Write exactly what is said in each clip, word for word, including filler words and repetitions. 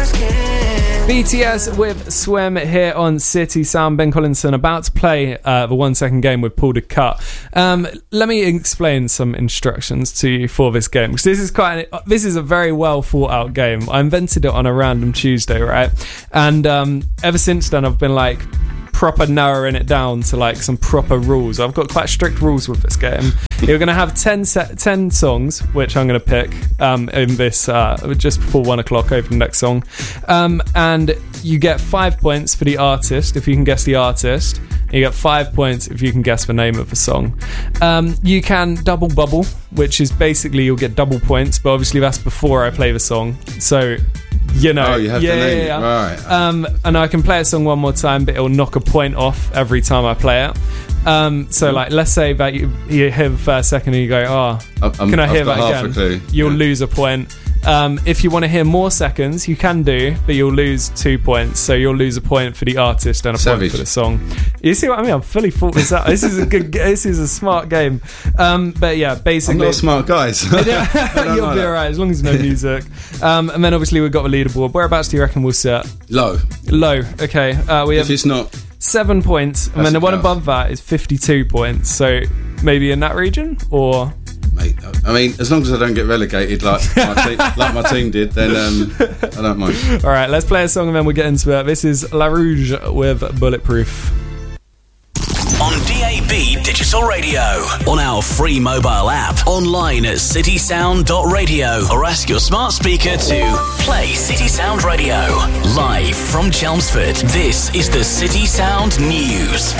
B T S with Swim here on City Sound. Ben Collinson about to play uh, the one second game with Paul de Cut. Um, let me explain some instructions to you for this game, because this is quite an, this is a very well thought out game. I invented it on a random Tuesday, right? And um, ever since then I've been like proper narrowing it down to like some proper rules. I've got quite strict rules with this game. You're going to have ten, set, ten songs, which I'm going to pick um, in this uh, just before one o'clock over the next song. Um, and you get five points for the artist if you can guess the artist. You get five points if you can guess the name of the song. Um, you can double bubble, which is basically you'll get double points, but obviously that's before I play the song. So, you know. Oh, you have yeah, to name yeah, yeah. it. Right. Um, and I can play a song one more time, but it'll knock a point off every time I play it. Um, so, like, let's say that you, you hear the first second and you go, oh, I'm, can I hear I've got that half again? A clue. You'll Yeah. lose a point. Um, if you want to hear more seconds, you can do, but you'll lose two points. So you'll lose a point for the artist and a Savage. point for the song. You see what I mean? I'm fully thought this out. This is a good. This is a smart game. Um, but yeah, basically, I'm not a smart guy. So you'll like be that. alright as long as there's no music. Um, and then obviously we've got the leaderboard. Whereabouts do you reckon we'll sit? Low. Low. Okay. Uh, we have If it's not, seven points, and That's then the a one cuff. above that is fifty-two points. So maybe in that region, or mate. I mean, as long as I don't get relegated like my team, like my team did, then um, I don't mind. all right. Let's play a song and then we'll get into it. This is La Rouge with Bulletproof. On D A B Digital Radio, on our free mobile app, online at city sound dot radio, or ask your smart speaker to play City Sound Radio. Live from Chelmsford, this is the City Sound News.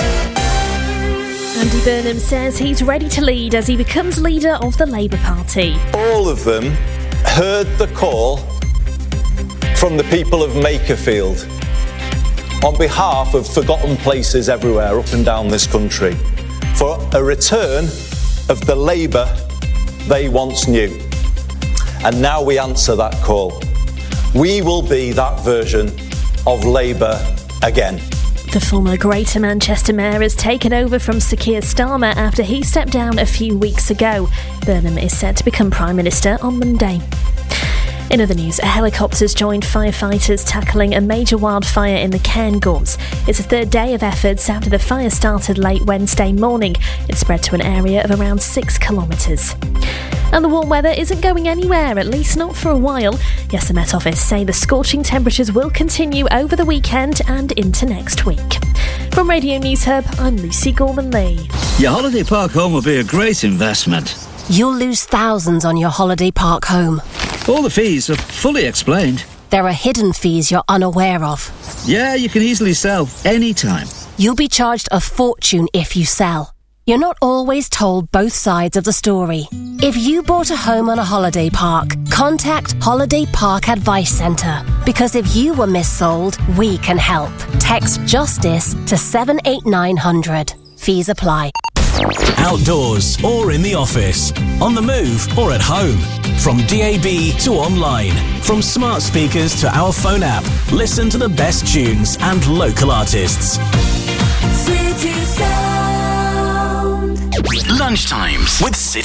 Andy Burnham says he's ready to lead as he becomes leader of the Labour Party. All of them heard the call from the people of Makerfield on behalf of forgotten places everywhere up and down this country for a return of the Labour they once knew. And now we answer that call. We will be that version of Labour again. The former Greater Manchester Mayor has taken over from Sir Keir Starmer after he stepped down a few weeks ago. Burnham is set to become Prime Minister on Monday. In other news, helicopters joined firefighters tackling a major wildfire in the Cairngorms. It's the third day of efforts after the fire started late Wednesday morning. It spread to an area of around six kilometres. And the warm weather isn't going anywhere, at least not for a while. Yes, the Met Office say the scorching temperatures will continue over the weekend and into next week. From Radio News Hub, I'm Lucy Gorman-Lee. Your holiday park home will be a great investment. You'll lose thousands on your holiday park home. All the fees are fully explained. There are hidden fees you're unaware of. Yeah, you can easily sell anytime. You'll be charged a fortune if you sell. You're not always told both sides of the story. If you bought a home on a holiday park, contact Holiday Park Advice Centre. Because if you were missold, we can help. Text JUSTICE to seven eight nine hundred. Fees apply. Outdoors or in the office, on the move or at home. From D A B to online, from smart speakers to our phone app, listen to the best tunes and local artists. City Sound. Lunchtimes with City